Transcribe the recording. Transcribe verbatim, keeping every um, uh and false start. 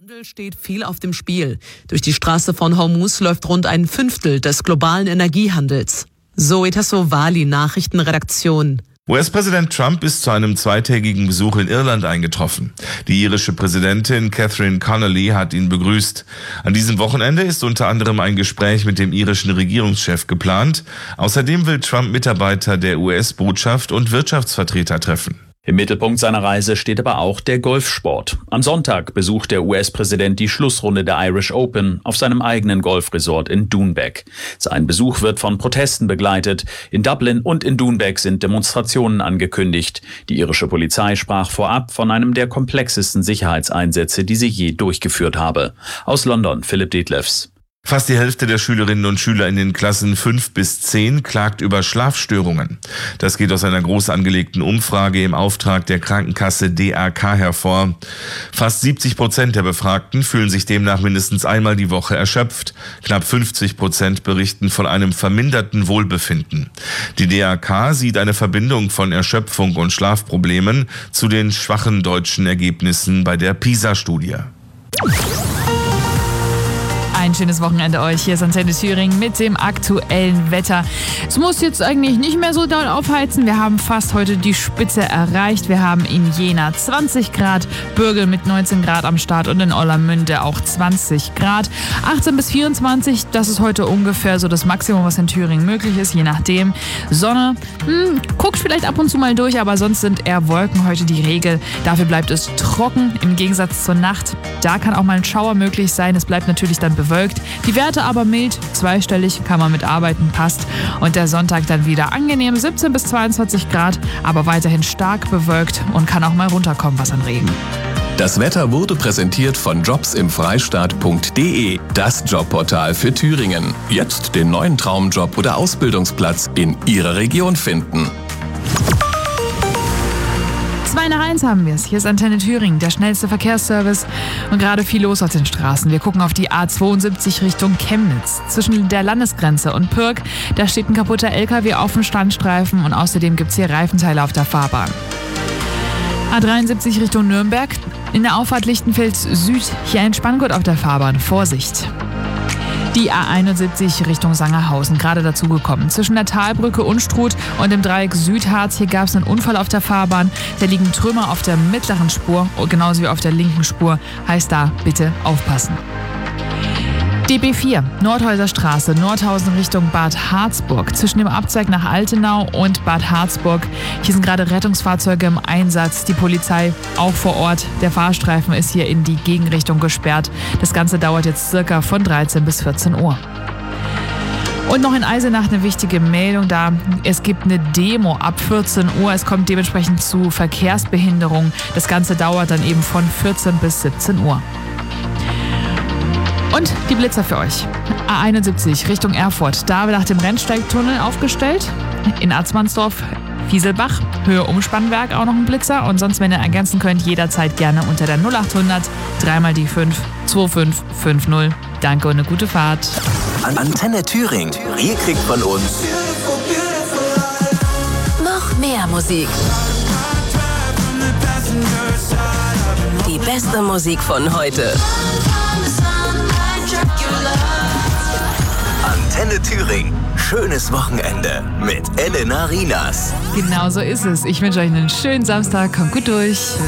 Handel steht viel auf dem Spiel. Durch die Straße von Hormuz läuft rund ein Fünftel des globalen Energiehandels. Zoe Tassovali, Nachrichtenredaktion. U S-Präsident Trump ist zu einem zweitägigen Besuch in Irland eingetroffen. Die irische Präsidentin Catherine Connolly hat ihn begrüßt. An diesem Wochenende ist unter anderem ein Gespräch mit dem irischen Regierungschef geplant. Außerdem will Trump Mitarbeiter der U S-Botschaft und Wirtschaftsvertreter treffen. Im Mittelpunkt seiner Reise steht aber auch der Golfsport. Am Sonntag besucht der U S-Präsident die Schlussrunde der Irish Open auf seinem eigenen Golfresort in Doonbeck. Sein Besuch wird von Protesten begleitet. In Dublin und in Doonbeck sind Demonstrationen angekündigt. Die irische Polizei sprach vorab von einem der komplexesten Sicherheitseinsätze, die sie je durchgeführt habe. Aus London, Philipp Detlefs. Fast die Hälfte der Schülerinnen und Schüler in den Klassen fünf bis zehn klagt über Schlafstörungen. Das geht aus einer groß angelegten Umfrage im Auftrag der Krankenkasse D R K hervor. Fast siebzig Prozent der Befragten fühlen sich demnach mindestens einmal die Woche erschöpft. Knapp fünfzig Prozent berichten von einem verminderten Wohlbefinden. Die D R K sieht eine Verbindung von Erschöpfung und Schlafproblemen zu den schwachen deutschen Ergebnissen bei der PISA-Studie. Ein schönes Wochenende euch. Hier ist Antenne Thüringen mit dem aktuellen Wetter. Es muss jetzt eigentlich nicht mehr so doll aufheizen. Wir haben fast heute die Spitze erreicht. Wir haben in Jena zwanzig Grad, Bürgel mit neunzehn Grad am Start und in Ollermünde auch zwanzig Grad. achtzehn bis vierundzwanzig, das ist heute ungefähr so das Maximum, was in Thüringen möglich ist, je nachdem. Sonne, hm, guckt vielleicht ab und zu mal durch, aber sonst sind eher Wolken heute die Regel. Dafür bleibt es trocken im Gegensatz zur Nacht. Da kann auch mal ein Schauer möglich sein. Es bleibt natürlich dann bewölkt. Die Werte aber mild, zweistellig, kann man mitarbeiten, passt. Und der Sonntag dann wieder angenehm, siebzehn bis zweiundzwanzig Grad, aber weiterhin stark bewölkt und kann auch mal runterkommen, was an Regen. Das Wetter wurde präsentiert von jobs im freistaat punkt de, das Jobportal für Thüringen. Jetzt den neuen Traumjob oder Ausbildungsplatz in Ihrer Region finden. zwei nach eins haben wir es. Hier ist Antenne Thüringen, der schnellste Verkehrsservice und gerade viel los auf den Straßen. Wir gucken auf die A zweiundsiebzig Richtung Chemnitz. Zwischen der Landesgrenze und Pirk, da steht ein kaputter L K W auf dem Standstreifen und außerdem gibt es hier Reifenteile auf der Fahrbahn. A dreiundsiebzig Richtung Nürnberg, in der Auffahrt Lichtenfels Süd, hier ein Spanngurt auf der Fahrbahn. Vorsicht! Die A einundsiebzig Richtung Sangerhausen, gerade dazugekommen. Zwischen der Talbrücke Unstrut und dem Dreieck Südharz, hier gab es einen Unfall auf der Fahrbahn. Da liegen Trümmer auf der mittleren Spur, genauso wie auf der linken Spur. Heißt da, bitte aufpassen. D B vier, Nordhäuser Straße, Nordhausen Richtung Bad Harzburg. Zwischen dem Abzweig nach Altenau und Bad Harzburg. Hier sind gerade Rettungsfahrzeuge im Einsatz. Die Polizei auch vor Ort. Der Fahrstreifen ist hier in die Gegenrichtung gesperrt. Das Ganze dauert jetzt circa von dreizehn bis vierzehn Uhr. Und noch in Eisenach eine wichtige Meldung da. Es gibt eine Demo ab vierzehn Uhr. Es kommt dementsprechend zu Verkehrsbehinderung. Das Ganze dauert dann eben von vierzehn bis siebzehn Uhr. Und die Blitzer für euch. A einundsiebzig Richtung Erfurt. Da wird nach dem Rennsteigtunnel aufgestellt. In Arzmansdorf, Fieselbach, Höhe Umspannwerk auch noch ein Blitzer. Und sonst, wenn ihr ergänzen könnt, jederzeit gerne unter der null achthundert dreimal die fünf zwei fünf fünf null. Danke und eine gute Fahrt. Antenne Thüringen. Ihr kriegt von uns noch mehr Musik. Die beste Musik von heute. Antenne Thüringen. Schönes Wochenende mit Elena Rinas. Genau so ist es. Ich wünsche euch einen schönen Samstag. Kommt gut durch.